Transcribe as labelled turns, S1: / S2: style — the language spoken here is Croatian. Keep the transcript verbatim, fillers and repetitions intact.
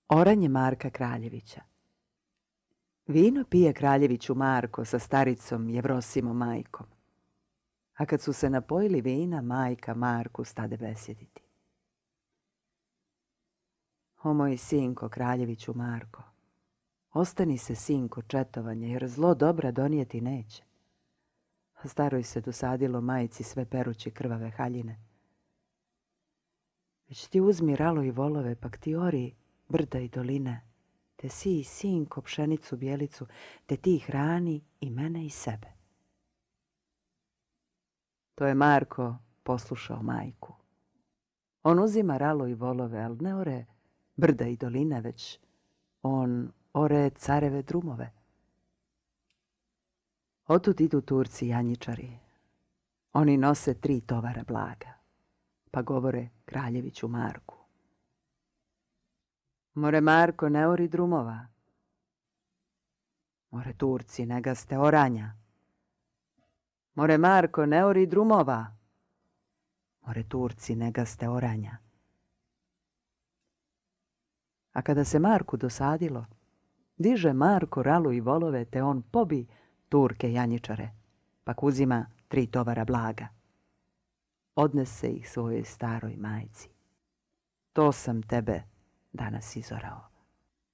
S1: Oranje Marka Kraljevića. Vino pije kraljeviću Marko sa staricom Jevrosimom majkom. A kad su se napojili vina, majka Marku stade besjediti. O moj sinko Kraljeviću Marko, ostani se sinko četovanja, jer zlo dobra donijeti neće. A staroj se dosadilo majci sve perući krvave haljine. Već ti uzmi ralo i volove, pak ti ori brda i doline, te si sinko pšenicu bijelicu, te ti hrani i mene i sebe. To je Marko poslušao majku. On uzima ralo i volove, ali ne ore brda i doline, već on ore careve drumove. Otud idu Turci janjičari. Oni nose tri tovara blaga, pa govore Kraljeviću Marku. More Marko ne ori drumova. More Turci ne gaste oranja. More Marko ne ori drumova. More Turci ne gaste oranja. A kada se Marku dosadilo, diže Marko ralu i volove, te on pobi Turke janjičare, pak uzima tri tovara blaga. Odnese ih svojoj staroj majci. To sam tebe danas izorao.